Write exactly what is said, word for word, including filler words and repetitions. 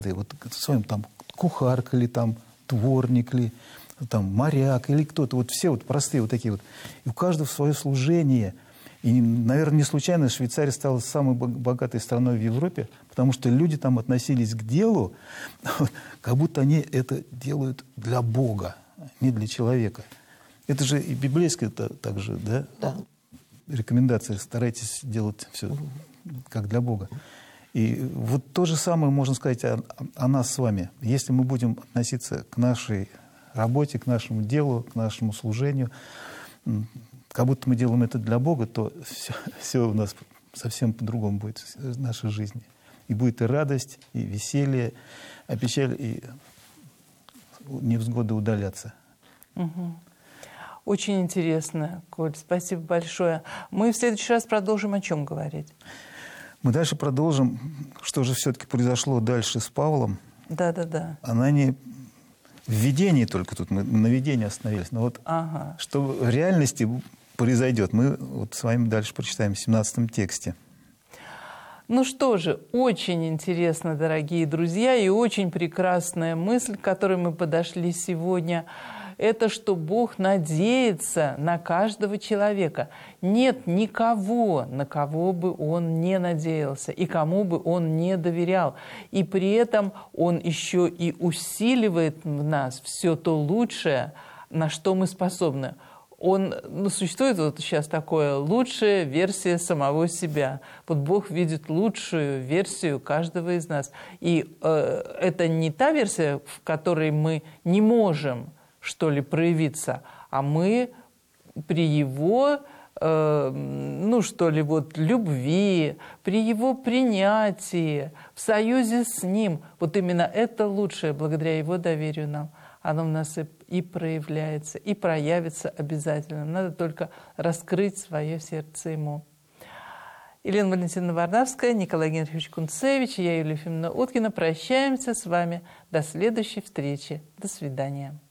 Вот с вами там кухарка или там дворник или там моряк или кто-то. Вот все вот простые вот такие вот. И у каждого свое служение. И, наверное, не случайно Швейцария стала самой богатой страной в Европе, потому что люди там относились к делу, как будто они это делают для Бога, не для человека. Это же и библейское также, да? Да. Рекомендация: старайтесь делать все как для Бога. И вот то же самое можно сказать о, о нас с вами. Если мы будем относиться к нашей работе, к нашему делу, к нашему служению, как будто мы делаем это для Бога, то все, все у нас совсем по-другому будет в нашей жизни. И будет и радость, и веселье, а печаль и невзгоды удаляться. Угу. Очень интересно, Коль, спасибо большое. Мы в следующий раз продолжим о чем говорить? Мы дальше продолжим, что же все-таки произошло дальше с Павлом. Да-да-да. Она не в видении только, тут мы на видении остановились, но вот ага. что в реальности произойдет, мы вот с вами дальше прочитаем в семнадцатом тексте. Ну что же, очень интересно, дорогие друзья, и очень прекрасная мысль, к которой мы подошли сегодня. Это что Бог надеется на каждого человека. Нет никого, на кого бы Он не надеялся и кому бы Он не доверял. И при этом Он еще и усиливает в нас все то лучшее, на что мы способны. Он, ну, существует вот сейчас такое: лучшая версия самого себя. Вот Бог видит лучшую версию каждого из нас. И э, это не та версия, в которой мы не можем что ли проявиться, а мы при его, э, ну что ли, вот любви, при его принятии, в союзе с ним, вот именно это лучшее, благодаря его доверию нам, оно у нас и, и проявляется, и проявится обязательно. Надо только раскрыть свое сердце ему. Елена Валентиновна Варнавская, Николай Генрихович Кунцевич и я, Юлия Ефимовна Уткина, прощаемся с вами. До следующей встречи. До свидания.